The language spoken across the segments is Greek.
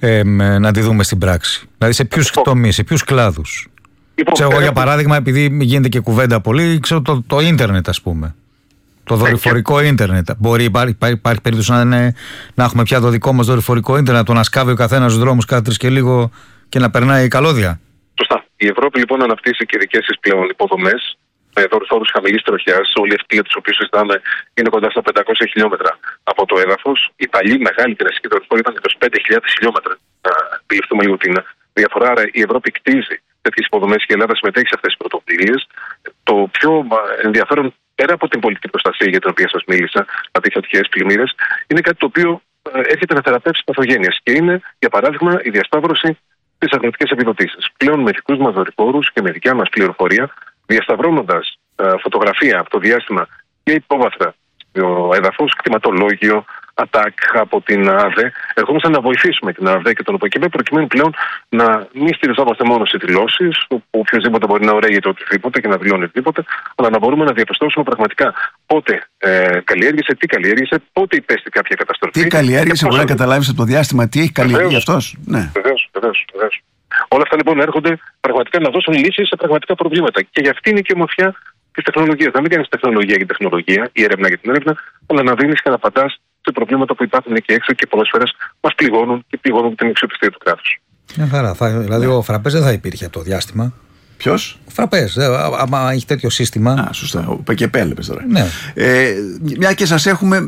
να τη δούμε στην πράξη? Δηλαδή σε ποιους τομείς, σε ποιους κλάδους? Ξέρω εγώ, για παράδειγμα, επειδή γίνεται και κουβέντα πολύ, ξέρω το ίντερνετ, ας πούμε. Το δορυφορικό ίντερνετ. Υπάρχει περίπτωση να έχουμε πια το δικό μας δορυφορικό ίντερνετ, να τον ασκάβει ο καθένας στους δρόμους κάθε τρεις και λίγο και να περνάει καλώδια? Σωστά. Η Ευρώπη λοιπόν αναπτύσσει και δικές της πλέον υποδομές με δορυφόρους χαμηλής τροχιάς. Όλοι αυτοί για τους οποίους συζητάμε είναι κοντά στα 500 χιλιόμετρα από το έδαφος. Οι παλιοί μεγάλοι κλασικοί δορυφόροι ήταν 25.000 χιλιόμετρα. Να αντιληφθούμε λίγο την διαφορά. Άρα η Ευρώπη κτίζει τέτοιες υποδομές και η Ελλάδα συμμετέχει σε αυτές τις πρωτοβουλίες. Το πιο ενδιαφέρον, πέρα από την πολιτική προστασία για την οποία σας μίλησα, δηλαδή φωτιές, πλημμύρες, είναι κάτι το οποίο έρχεται να θεραπεύσει παθογένειες. Και είναι, για παράδειγμα, η διασταύρωση στις αγροτικές επιδοτήσεις. Πλέον με δικούς μας δορυφόρους και με δικιά μας πληροφορία, διασταυρώνοντας φωτογραφία από το διάστημα και υπόβαθρα στο έδαφος, κτηματολόγιο, ΑΤΑΚ από την ΑΔΕ, ερχόμαστε να βοηθήσουμε την ΑΔΕ και τον ΟΠΕΚΕΜΕ προκειμένου πλέον να μην στηριζόμαστε μόνο σε δηλώσεις, όπου οποιοδήποτε μπορεί να ωραίγεται οτιδήποτε και να δηλώνει οτιδήποτε, αλλά να μπορούμε να διαπιστώσουμε πραγματικά πότε καλλιέργησε, τι καλλιέργησε, πότε υπέστη κάποια καταστροφή. Τι καλλιέργησε, μπορεί να καταλάβει από το διάστημα τι έχει καλλιεργήσει αυτός. Ναι. Βεβαίως. Όλα αυτά λοιπόν έρχονται πραγματικά να δώσουν λύσεις σε πραγματικά προβλήματα. Και γι' αυτή είναι και η ομορφιά της τεχνολογίας. Να μην κάνεις τεχνολογία για τεχνολογία, η έρευνα για την έρευνα, αλλά να δίνεις και να απαντάς σε προβλήματα που υπάρχουν εκεί έξω και πολλές φορές μας πληγώνουν και πληγώνουν την αξιοπιστία του κράτους. Μια χαρά. Δηλαδή ο Φραπές δεν θα υπήρχε από το διάστημα. Ποιος? Ο Φραπές. Άμα έχει τέτοιο σύστημα. Α, σωστά. Ο ΠΚΠ λες τώρα. Ναι. Μια και σας έχουμε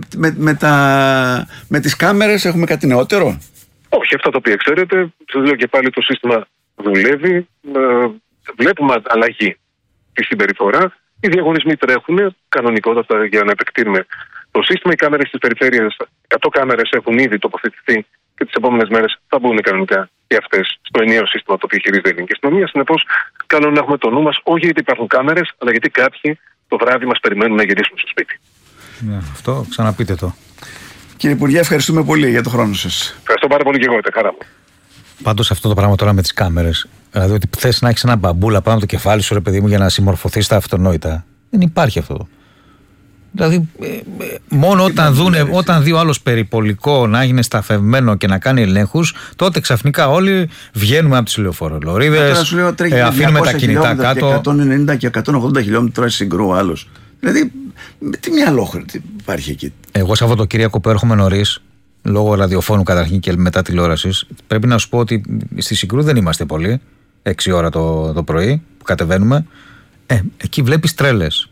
με τις κάμερες, έχουμε κάτι νεότερο? Όχι, αυτά τα οποία ξέρετε. Σας λέω και πάλι, το σύστημα δουλεύει. Βλέπουμε αλλαγή στη συμπεριφορά. Οι διαγωνισμοί τρέχουν κανονικότατα για να επεκτείνουμε το σύστημα. Οι κάμερες στις περιφέρειες, 100 κάμερες έχουν ήδη τοποθετηθεί και τις επόμενες μέρες θα μπουν κανονικά και αυτές στο ενιαίο σύστημα το οποίο χειρίζεται η ελληνική αστυνομία. Συνεπώς, καλό να έχουμε το νου μας, όχι γιατί υπάρχουν κάμερες, αλλά γιατί κάποιοι το βράδυ μας περιμένουν να γυρίσουμε στο σπίτι. Ναι, αυτό ξαναπείτε το. Κύριε Υπουργέ, ευχαριστούμε πολύ για τον χρόνο σας. Ευχαριστώ πάρα πολύ και εγώ, χαρά μου. Πάντως αυτό το πράγμα τώρα με τις κάμερες, δηλαδή ότι θες να έχεις ένα μπαμπούλα πάνω από το κεφάλι σου, ρε παιδί μου, για να συμμορφωθείς στα αυτονόητα, δεν υπάρχει αυτό. Δηλαδή, μόνο όταν δει ο άλλος περιπολικό να είναι σταφευμένο και να κάνει ελέγχους, τότε ξαφνικά όλοι βγαίνουμε από τις λεωφορολορίδες, αφήνουμε τα κινητά κάτω. 190 και 180 χιλιόμετρα συγκρού άλλος. Δηλαδή, τι μυαλό υπάρχει εκεί. Εγώ Σαββατοκύριακο που έρχομαι νωρίς, λόγω ραδιοφώνου καταρχήν και μετά τηλεόρασης, πρέπει να σου πω ότι στη Συγκρού δεν είμαστε πολλοί. 6 ώρα το πρωί που κατεβαίνουμε. Εκεί βλέπεις τρέλες.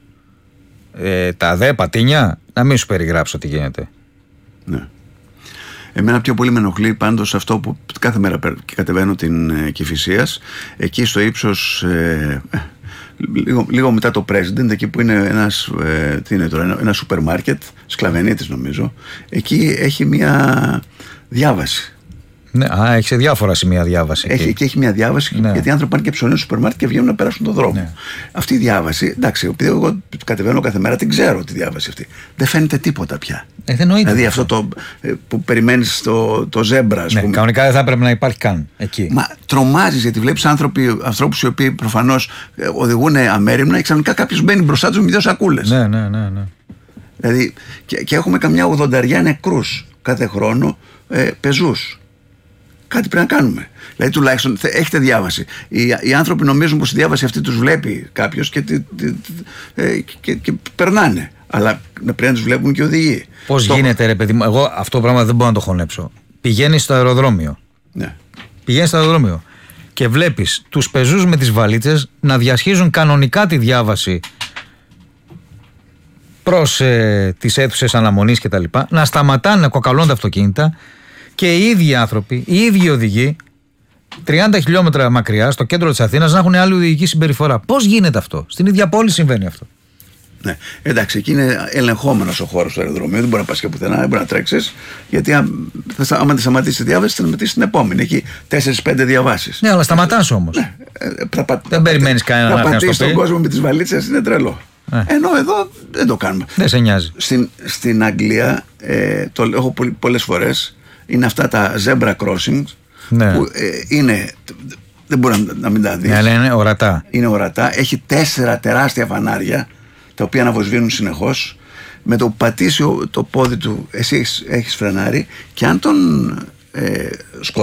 Τα δε πατίνια, να μην σου περιγράψω τι γίνεται. Ναι. Εμένα πιο πολύ με ενοχλεί πάντως αυτό που κάθε μέρα κατεβαίνω την Κηφισίας, εκεί στο ύψος λίγο μετά το President, εκεί που είναι ένα σούπερ μάρκετ, Σκλαβενίτης νομίζω, εκεί έχει μια διάβαση. Ναι, έχει σε διάφορα σημεία διάβαση. Έχει μια διάβαση, ναι. Γιατί οι άνθρωποι πάνε και ψωνίζουν στο σούπερ μάρκετ και βγαίνουν να περάσουν τον δρόμο. Ναι. Αυτή η διάβαση, εντάξει, επειδή εγώ κατεβαίνω κάθε μέρα, την ξέρω τη διάβαση αυτή. Δεν φαίνεται τίποτα πια. Δηλαδή αυτό που περιμένεις το ζέμπρα, ας πούμε. Κανονικά δεν θα έπρεπε να υπάρχει καν εκεί. Μα τρομάζεις, γιατί βλέπεις ανθρώπους οι οποίοι προφανώς οδηγούν αμέριμνα και ξαφνικά κάποιος μπαίνει μπροστά τους με 2 σακούλες. Ναι. Δηλαδή, και έχουμε καμιά 80 νεκρούς κάθε χρόνο πεζούς. Κάτι πρέπει να κάνουμε. Δηλαδή, τουλάχιστον έχετε διάβαση. Οι άνθρωποι νομίζουν πως η διάβαση αυτή τους βλέπει κάποιος και περνάνε. Αλλά πρέπει να τους βλέπουν και οδηγοί. Πώς γίνεται, ρε παιδί μου, εγώ αυτό το πράγμα δεν μπορώ να το χωνέψω. Πηγαίνεις στο αεροδρόμιο. Ναι. Πηγαίνεις στο αεροδρόμιο και βλέπεις τους πεζούς με τις βαλίτσες να διασχίζουν κανονικά τη διάβαση προς τις αίθουσες αναμονής κτλ. Να σταματάνε, να κοκαλώνουν τα αυτοκίνητα. Και οι ίδιοι άνθρωποι, οι ίδιοι οδηγοί, 30 χιλιόμετρα μακριά, στο κέντρο της Αθήνας, να έχουν άλλη οδηγική συμπεριφορά. Πώς γίνεται αυτό? Στην ίδια πόλη συμβαίνει αυτό. Ναι, εντάξει, εκεί είναι ελεγχόμενος ο χώρος του αεροδρομίου. Δεν μπορεί να πας και πουθενά, δεν μπορεί να τρέξεις. Γιατί άμα τη σταματήσει τη διάβαση, θα σταματήσει την επόμενη. Εκεί 4-5 διαβάσεις. Ναι, αλλά σταματάς όμως. Ναι, δεν περιμένεις κανένα να πατήσεις τον κόσμο με τις βαλίτσες, είναι τρελό. Ενώ εδώ δεν το κάνουμε. Δεν σε νοιάζει. Στην Αγγλία, το έχω πολλές φορές. Είναι αυτά τα zebra crossings, ναι. Που είναι, δεν μπορεί να μην τα δεις. Ναι, αλλά είναι ορατά. Είναι ορατά. Έχει 4 τεράστια φανάρια, τα οποία αναβοσβήνουν συνεχώς. Με το που πατήσει το πόδι του, εσύ έχεις φρενάρει, και αν τον